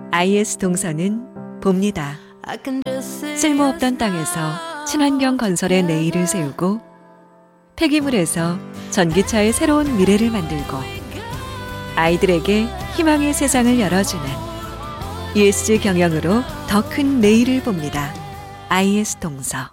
IS 동서는 봅니다. 쓸모없던 땅에서 친환경 건설의 내일을 세우고 폐기물에서 전기차의 새로운 미래를 만들고 아이들에게 희망의 세상을 열어주는 ESG 경영으로 더 큰 내일을 봅니다. IS 동서.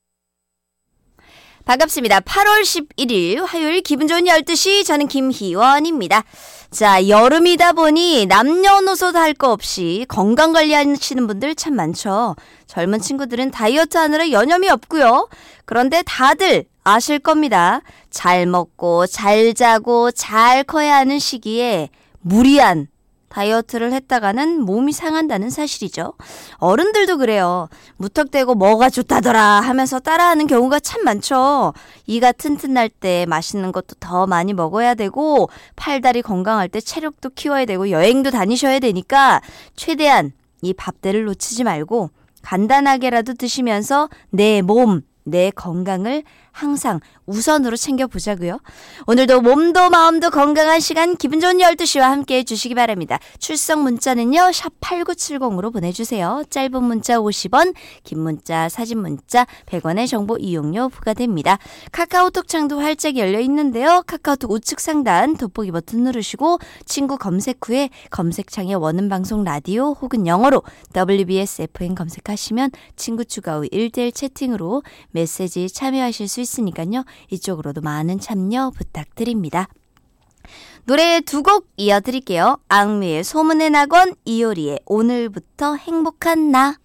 반갑습니다. 8월 11일 화요일 기분 좋은 12시 저는 김희원입니다. 자, 여름이다 보니 남녀노소 할 거 없이 건강관리하시는 분들 참 많죠. 젊은 친구들은 다이어트 하느라 여념이 없고요. 그런데 다들 아실 겁니다. 잘 먹고 잘 자고 잘 커야 하는 시기에 무리한 다이어트를 했다가는 몸이 상한다는 사실이죠. 어른들도 그래요. 무턱대고 뭐가 좋다더라 하면서 따라하는 경우가 참 많죠. 이가 튼튼할 때 맛있는 것도 더 많이 먹어야 되고 팔다리 건강할 때 체력도 키워야 되고 여행도 다니셔야 되니까 최대한 이 밥대를 놓치지 말고 간단하게라도 드시면서 내 몸, 내 건강을 항상 우선으로 챙겨보자고요. 오늘도 몸도 마음도 건강한 시간 기분 좋은 12시와 함께 해주시기 바랍니다. 출석 문자는요. 샵8970으로 보내주세요. 짧은 문자 50원, 긴 문자, 사진 문자 100원의 정보 이용료 부과됩니다. 카카오톡 창도 활짝 열려 있는데요. 카카오톡 우측 상단 돋보기 버튼 누르시고 친구 검색 후에 검색창에 원음 방송 라디오 혹은 영어로 WBS FM 검색하시면 친구 추가 후 1대1 채팅으로 메시지 참여하실 수 있으니까요. 이쪽으로도 많은 참여 부탁드립니다. 노래 두 곡 이어드릴게요. 악뮤의 소문의 낙원, 이효리의 오늘부터 행복한 나.